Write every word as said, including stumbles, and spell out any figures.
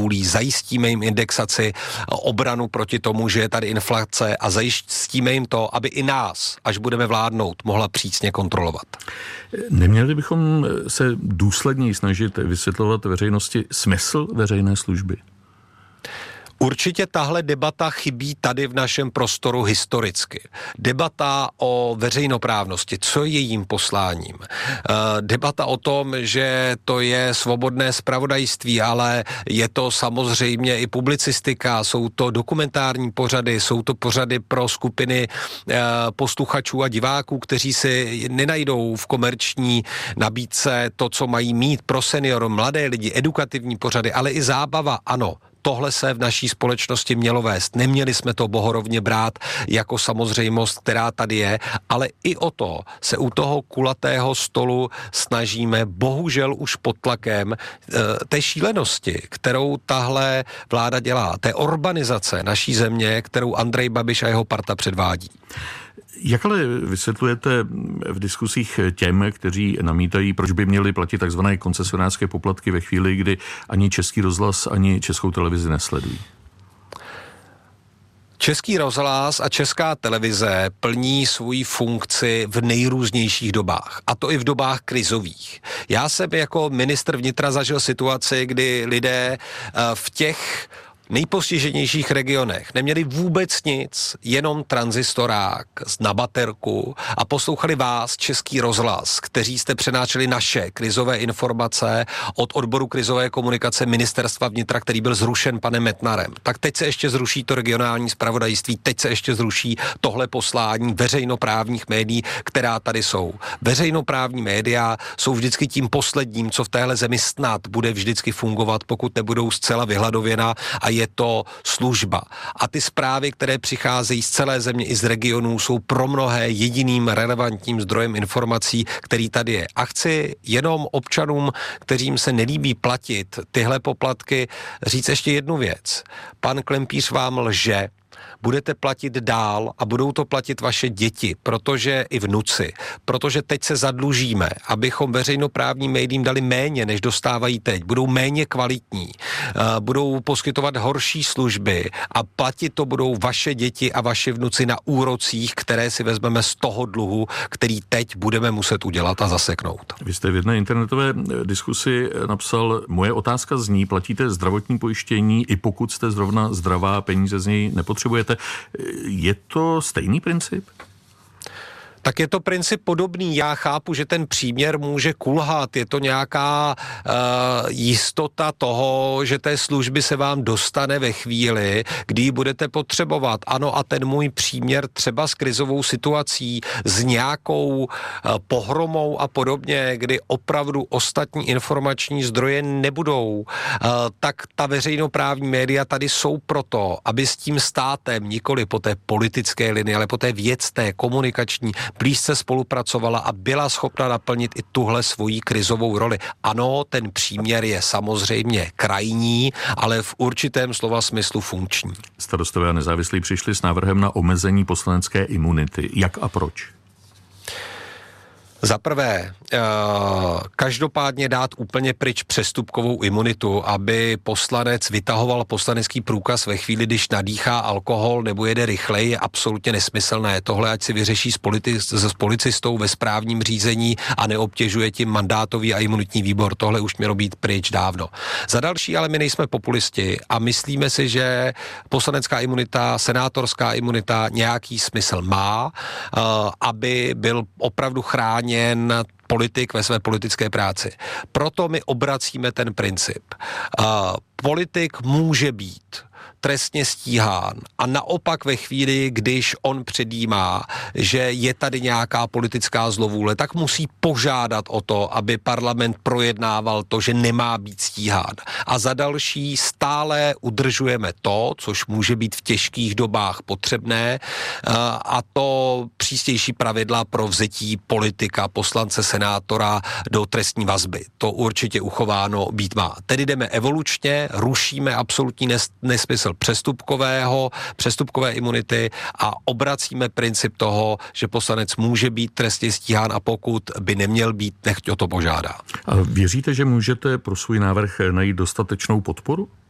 vůlí, zajistíme jim indexaci, obranu proti tomu, že je tady inflace a zajistíme jim to, aby i nás, až budeme vládnout, mohla přísně kontrolovat. Neměli bychom se důsledněji snažit vysvětlovat veřejnosti smysl veřejné služby? Určitě tahle debata chybí tady v našem prostoru historicky. Debata o veřejnoprávnosti, co je jejím posláním. Debata o tom, že to je svobodné zpravodajství, ale je to samozřejmě i publicistika, jsou to dokumentární pořady, jsou to pořady pro skupiny posluchačů a diváků, kteří si nenajdou v komerční nabídce to, co mají mít pro senior, mladé lidi, edukativní pořady, ale i zábava, ano. Tohle se v naší společnosti mělo vést. Neměli jsme to bohorovně brát jako samozřejmost, která tady je, ale i o to se u toho kulatého stolu snažíme, bohužel už pod tlakem e, té šílenosti, kterou tahle vláda dělá, té orbanizace naší země, kterou Andrej Babiš a jeho parta předvádí. Jak ale vysvětlujete v diskusích těm, kteří namítají, proč by měli platit takzvané koncesionářské poplatky ve chvíli, kdy ani Český rozhlas, ani Českou televizi nesledují? Český rozhlas a Česká televize plní svoji funkci v nejrůznějších dobách, a to i v dobách krizových. Já jsem jako ministr vnitra zažil situaci, kdy lidé v těch nejpostiženějších regionech neměli vůbec nic, jenom tranzistorák na baterku a poslouchali vás, Český rozhlas, kteří jste přenášeli naše krizové informace od odboru krizové komunikace Ministerstva vnitra, který byl zrušen panem Metnarem. Tak teď se ještě zruší to regionální zpravodajství, teď se ještě zruší tohle poslání veřejnoprávních médií, která tady jsou. Veřejnoprávní média jsou vždycky tím posledním, co v téhle zemi snad bude vždycky fungovat, pokud nebudou zcela vyhladověna, a je to služba. A ty zprávy, které přicházejí z celé země i z regionů, jsou pro mnohé jediným relevantním zdrojem informací, který tady je. A chci jenom občanům, kterým se nelíbí platit tyhle poplatky, říct ještě jednu věc. Pan Klempíř vám lže. Budete platit dál a budou to platit vaše děti, protože i vnuci, protože teď se zadlužíme, abychom veřejnoprávním médiím dali méně, než dostávají teď. Budou méně kvalitní, budou poskytovat horší služby a platit to budou vaše děti a vaši vnuci na úrocích, které si vezmeme z toho dluhu, který teď budeme muset udělat a zaseknout. Vy jste v jedné internetové diskusi napsal, moje otázka zní, platíte zdravotní pojištění, i pokud jste zrovna zdravá, peníze z něj nepotřebujete. Je to stejný princip? Tak je to princip podobný. Já chápu, že ten příměr může kulhat. Je to nějaká uh, jistota toho, že té služby se vám dostane ve chvíli, kdy ji budete potřebovat. Ano, a ten můj příměr třeba s krizovou situací, s nějakou uh, pohromou a podobně, kdy opravdu ostatní informační zdroje nebudou, uh, tak ta veřejnoprávní média tady jsou proto, aby s tím státem, nikoli po té politické linii, ale po té věcné, komunikační, blízce spolupracovala a byla schopna naplnit i tuhle svoji krizovou roli. Ano, ten příměr je samozřejmě krajní, ale v určitém slova smyslu funkční. Starostové a nezávislí přišli s návrhem na omezení poslanecké imunity. Jak a proč? Za prvé, každopádně dát úplně pryč přestupkovou imunitu, aby poslanec vytahoval poslanecký průkaz ve chvíli, když nadýchá alkohol nebo jede rychleji, je absolutně nesmyslné. Tohle ať si vyřeší s, politi- s policistou ve správním řízení a neobtěžuje tím mandátový a imunitní výbor. Tohle už mělo být pryč dávno. Za další, ale my nejsme populisti a myslíme si, že poslanecká imunita, senátorská imunita nějaký smysl má, aby byl opravdu chráněn politik ve své politické práci. Proto my obracíme ten princip. Uh, politik může být trestně stíhán a naopak ve chvíli, když on předjímá, že je tady nějaká politická zlovůle, tak musí požádat o to, aby parlament projednával to, že nemá být stíhán. A za další stále udržujeme to, což může být v těžkých dobách potřebné, a to přísnější pravidla pro vzetí politika, poslance, senátora do trestní vazby. To určitě uchováno být má. Tedy jdeme evolučně, rušíme absolutní nes- nesmysl přestupkového, přestupkové imunity a obracíme princip toho, že poslanec může být trestně stíhán a pokud by neměl být, nechť o to požádá. A věříte, že můžete pro svůj návrh najít dostatečnou podporu?